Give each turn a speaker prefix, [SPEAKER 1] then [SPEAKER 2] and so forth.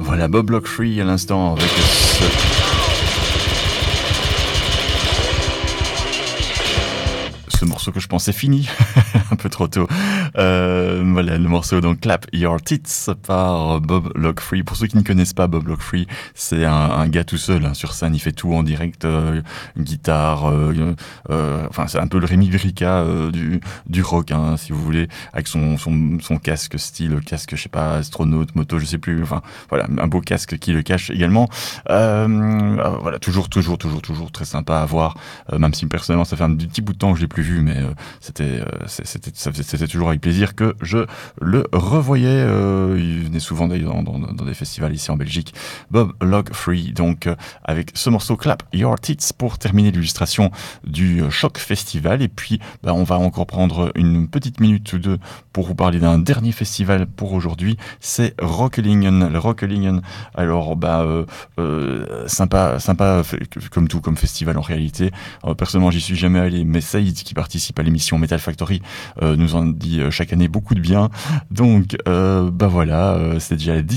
[SPEAKER 1] Voilà, Bob Lockfree à l'instant avec ce morceau que je pensais fini, un peu trop tôt. Voilà, le morceau donc Clap Your Tits par Bob Lockfree. Pour ceux qui ne connaissent pas Bob Lockfree, c'est un gars tout seul hein, sur scène, il fait tout en direct, guitare, enfin c'est un peu le Rémi Verica du rock, hein, si vous voulez, avec son casque style casque, je sais pas, astronaute, moto, je sais plus, enfin voilà, un beau casque qui le cache également. Voilà, toujours très sympa à voir, même si personnellement ça fait un petit bout de temps que je l'ai plus vu, mais c'était toujours avec plaisir que je le revoyais. Il venait souvent d'ailleurs dans des festivals ici en Belgique. Bob Lockfree, donc avec ce morceau Clap Your Tits pour terminer l'illustration du Choc Festival. Et puis on va encore prendre une petite minute ou deux pour vous parler d'un dernier festival pour aujourd'hui. C'est Rockelingen. Le Rockelingen, alors sympa comme tout, comme festival en réalité. Personnellement, j'y suis jamais allé, mais Saïd qui participe à l'émission Metal Factory nous en dit chaque année beaucoup de bien. Donc voilà, c'est déjà la